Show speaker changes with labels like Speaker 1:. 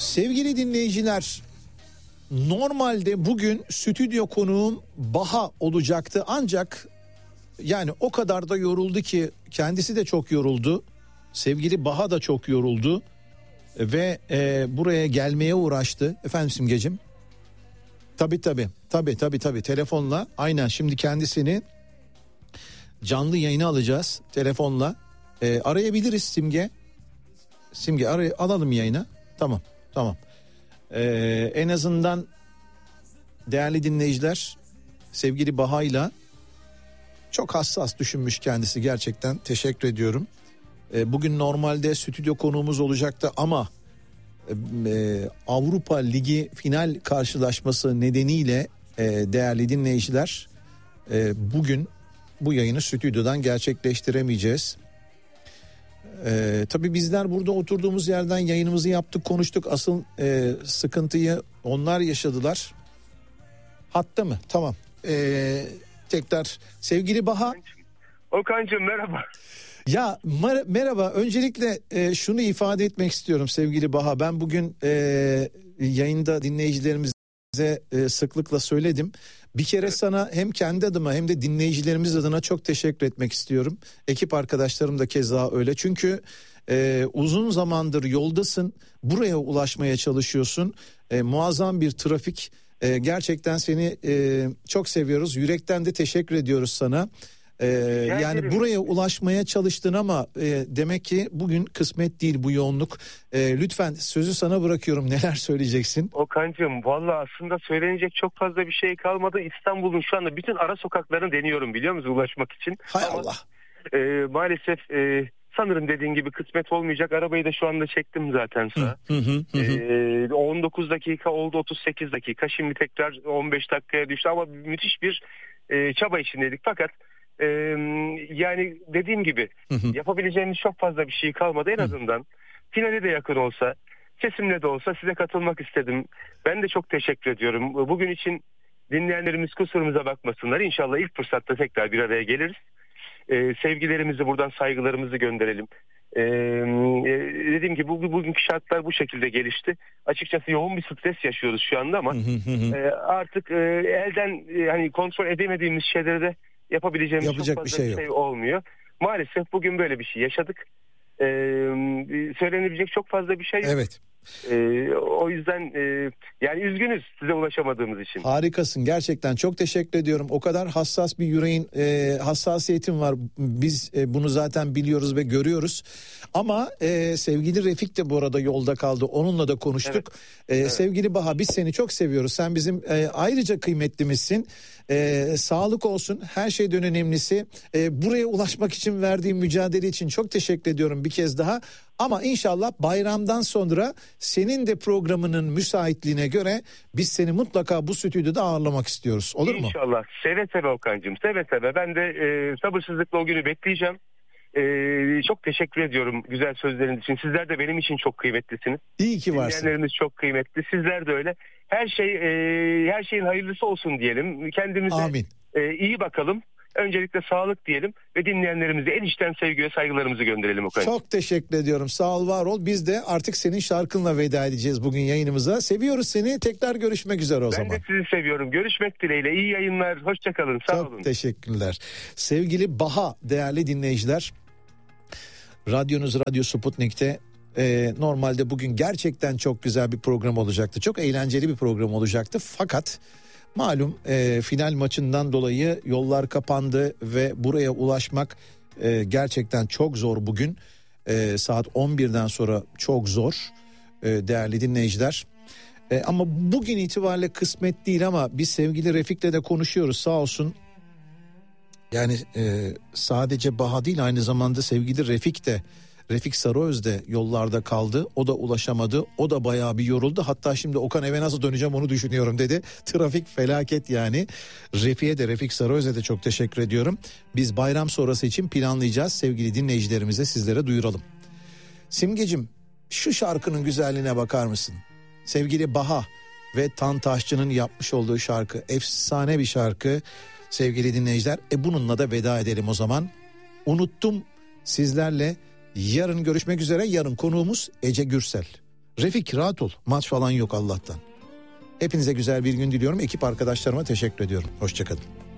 Speaker 1: Sevgili dinleyiciler, normalde bugün stüdyo konuğum Baha olacaktı ancak yani o kadar da yoruldu ki, kendisi de çok yoruldu. Sevgili Baha da çok yoruldu ve buraya gelmeye uğraştı. Efendim Simgeciğim? Tabii telefonla, aynen, şimdi kendisini canlı yayına alacağız telefonla. Arayabiliriz Simge. Simge alalım yayına. Tamam. En azından değerli dinleyiciler, sevgili Baha'yla çok hassas düşünmüş kendisi, gerçekten teşekkür ediyorum. Bugün normalde stüdyo konuğumuz olacaktı ama Avrupa Ligi final karşılaşması nedeniyle değerli dinleyiciler, bugün bu yayını stüdyodan gerçekleştiremeyeceğiz. Tabii bizler burada oturduğumuz yerden yayınımızı yaptık, konuştuk. Asıl sıkıntıyı onlar yaşadılar. Hatta mı? Tamam. Tekrar sevgili Baha.
Speaker 2: Okan'cığım merhaba.
Speaker 1: Ya merhaba. Öncelikle şunu ifade etmek istiyorum sevgili Baha. Ben bugün yayında dinleyicilerimize sıklıkla söyledim. Bir kere sana hem kendi adıma hem de dinleyicilerimiz adına çok teşekkür etmek istiyorum. Ekip arkadaşlarım da keza öyle. Çünkü uzun zamandır yoldasın. Buraya ulaşmaya çalışıyorsun. Muazzam bir trafik. Gerçekten seni çok seviyoruz. Yürekten de teşekkür ediyoruz sana. Yani buraya ulaşmaya çalıştın ama demek ki bugün kısmet değil bu yoğunluk. Lütfen sözü sana bırakıyorum. Neler söyleyeceksin?
Speaker 2: Okan'cığım valla aslında söylenecek çok fazla bir şey kalmadı. İstanbul'un şu anda bütün ara sokaklarını deniyorum, biliyor musun, ulaşmak için.
Speaker 1: Hay
Speaker 2: ama,
Speaker 1: Allah.
Speaker 2: Maalesef sanırım dediğin gibi kısmet olmayacak. Arabayı da şu anda çektim zaten sağa. 19 dakika oldu, 38 dakika. Şimdi tekrar 15 dakikaya düştü ama müthiş bir çaba içindeydik. Fakat yani dediğim gibi yapabileceğimiz çok fazla bir şey kalmadı. En azından finale de yakın olsa, sesimle de olsa size katılmak istedim. Ben de çok teşekkür ediyorum. Bugün için dinleyenlerimiz kusurumuza bakmasınlar. İnşallah ilk fırsatta tekrar bir araya geliriz. Sevgilerimizi, buradan saygılarımızı gönderelim. Dediğim gibi bugünkü şartlar bu şekilde gelişti. Açıkçası yoğun bir stres yaşıyoruz şu anda ama artık elden hani kontrol edemediğimiz şeyleri de yapabileceğimiz
Speaker 1: yapacak
Speaker 2: çok fazla
Speaker 1: bir şey
Speaker 2: olmuyor. Maalesef bugün böyle bir şey yaşadık. Söylenebilecek çok fazla bir şey yok.
Speaker 1: Evet.
Speaker 2: O yüzden yani üzgünüz size ulaşamadığımız için.
Speaker 1: Harikasın, gerçekten çok teşekkür ediyorum. O kadar hassas bir yüreğin, hassasiyetin var. Biz bunu zaten biliyoruz ve görüyoruz. Ama sevgili Refik de bu arada yolda kaldı. Onunla da konuştuk. Evet. Sevgili Baha, biz seni çok seviyoruz. Sen bizim ayrıca kıymetlimizsin. Sağlık olsun, her şeyden önemlisi. Buraya ulaşmak için verdiğin mücadele için çok teşekkür ediyorum bir kez daha. Ama inşallah bayramdan sonra senin de programının müsaitliğine göre biz seni mutlaka bu stüdyoda ağırlamak istiyoruz. Olur mu?
Speaker 2: İnşallah. Seve seve Okan'cığım. Seve seve. Ben de sabırsızlıkla o günü bekleyeceğim. Çok teşekkür ediyorum güzel sözleriniz için. Sizler de benim için çok kıymetlisiniz.
Speaker 1: İyi ki varsın.
Speaker 2: Dinleyenlerimiz çok kıymetli. Sizler de öyle. Her şeyin hayırlısı olsun diyelim. Kendimize
Speaker 1: Amin.
Speaker 2: İyi bakalım. Öncelikle sağlık diyelim ve dinleyenlerimize en içten sevgi ve saygılarımızı gönderelim Okan.
Speaker 1: Çok teşekkür ediyorum. Sağ ol, var ol. Biz de artık senin şarkınla veda edeceğiz bugün yayınımıza. Seviyoruz seni. Tekrar görüşmek üzere o zaman.
Speaker 2: Ben de sizi seviyorum. Görüşmek dileğiyle. İyi yayınlar. Hoşçakalın. Sağ olun.
Speaker 1: Çok teşekkürler. Sevgili Baha, değerli dinleyiciler. Radyonuz Radyo Sputnik'te normalde bugün gerçekten çok güzel bir program olacaktı. Çok eğlenceli bir program olacaktı. Fakat malum final maçından dolayı yollar kapandı ve buraya ulaşmak gerçekten çok zor bugün. Saat 11'den sonra çok zor değerli dinleyiciler. Ama bugün itibariyle kısmet değil ama biz sevgili Refik'le de konuşuyoruz sağ olsun. Yani sadece Baha değil, aynı zamanda sevgili Refik Sarıöz de yollarda kaldı. O da ulaşamadı. O da bayağı bir yoruldu. Hatta şimdi Okan eve nasıl döneceğim onu düşünüyorum dedi. Trafik felaket yani. Refik Sarıöz'e de çok teşekkür ediyorum. Biz bayram sonrası için planlayacağız. Sevgili dinleyicilerimize sizlere duyuralım. Simgecim, şu şarkının güzelliğine bakar mısın? Sevgili Baha ve Tan Taşçı'nın yapmış olduğu şarkı. Efsane bir şarkı. Sevgili dinleyiciler, bununla da veda edelim o zaman. Unuttum sizlerle. Yarın görüşmek üzere. Yarın konuğumuz Ece Gürsel. Refik rahat ol, maç falan yok Allah'tan. Hepinize güzel bir gün diliyorum. Ekip arkadaşlarıma teşekkür ediyorum. Hoşçakalın.